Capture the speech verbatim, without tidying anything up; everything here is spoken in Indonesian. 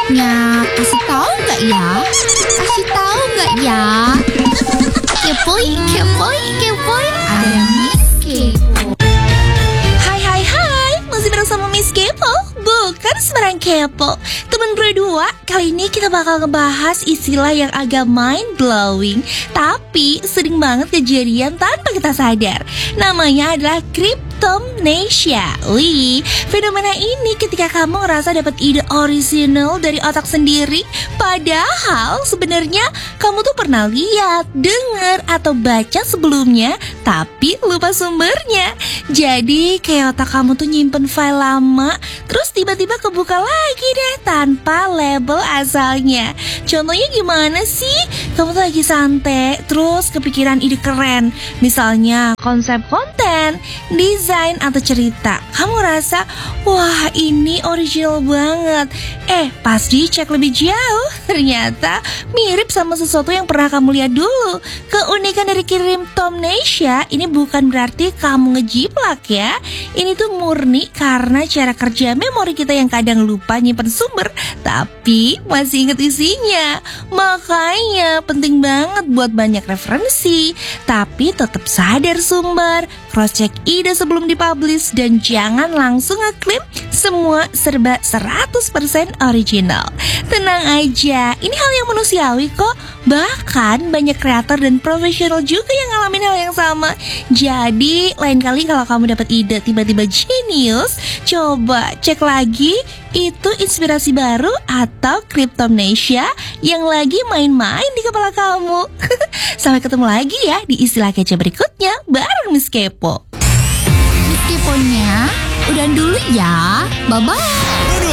berikutnya. Kasih tahu nggak ya? Kasih tahu nggak ya? Kepoin, kepoin, kepoin. Ada Miss Kepo. Hai hai hai, masih bersama Miss Kepo, bukan sembarang kepo. Teman berdua, kali ini kita bakal ngebahas istilah yang agak mind blowing, tapi sering banget kejadian tanpa kita sadar. Namanya adalah Cryptomnesia. Wih, fenomena ini ketika kamu ngerasa dapat ide orisinal dari otak sendiri, padahal sebenarnya kamu tuh pernah lihat, dengar, atau baca sebelumnya, tapi lupa sumbernya. Jadi kayak otak kamu tuh nyimpen file lama, terus tiba-tiba kebuka lagi deh tanpa label asalnya. Contohnya gimana sih? Kamu tuh lagi santai, terus kepikiran ide keren, misalnya konsep konten, desain, atau cerita. Kamu rasa, wah ini original banget. Eh, pas dicek lebih jauh, ternyata mirip sama sesuatu yang pernah kamu lihat dulu. Keunikan dari Cryptomnesia ini bukan berarti kamu ngejiplak ya. Ini tuh murni karena cara kerja memori kita yang kadang lupa nyimpen sumber, tapi masih inget isinya. Makanya penting banget buat banyak referensi, tapi tetap sadar sumber, cross check ide sebelum dipublish, dan jangan langsung ngeklaim semua serba seratus persen original. Tenang aja, ini hal yang manusiawi kok. Bahkan banyak kreator dan profesional juga yang ngalamin hal yang sama. Jadi lain kali kalau kamu dapat ide tiba-tiba genius, coba cek lagi itu inspirasi baru atau Cryptomnesia yang lagi main-main di kepala kamu. Sampai ketemu lagi ya di istilah kece berikutnya bareng Miss Kepo. Miss Keponya, udah dulu ya. Bye-bye.